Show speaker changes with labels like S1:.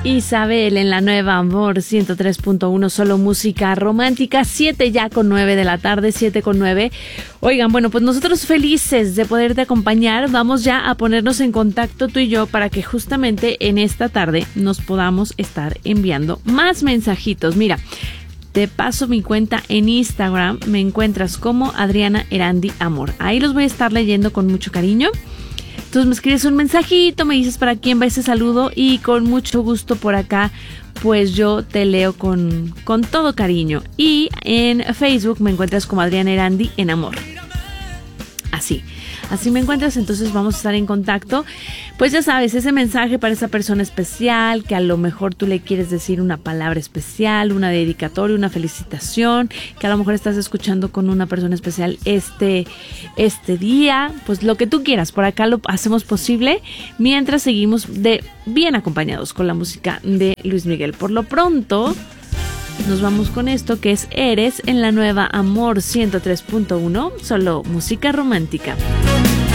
S1: Isabel en la nueva Amor 103.1, solo música romántica, 7:09 de la tarde, 7:09. Oigan, bueno, pues nosotros felices de poderte acompañar. Vamos ya a ponernos en contacto tú y yo para que justamente en esta tarde nos podamos estar enviando más mensajitos. Mira, te paso mi cuenta en Instagram, me encuentras como Adriana Erandi Amor. Ahí los voy a estar leyendo con mucho cariño. Entonces me escribes un mensajito, me dices para quién va ese saludo y con mucho gusto por acá, pues yo te leo con todo cariño. Y en Facebook me encuentras como Adriana Erandi en Amor. Así me encuentras, entonces vamos a estar en contacto. Pues ya sabes, ese mensaje para esa persona especial, que a lo mejor tú le quieres decir una palabra especial, una dedicatoria, una felicitación, que a lo mejor estás escuchando con una persona especial este día, pues lo que tú quieras, por acá lo hacemos posible, mientras seguimos bien acompañados con la música de Luis Miguel. Por lo pronto, nos vamos con esto que es Eres en la nueva Amor 103.1, solo música romántica.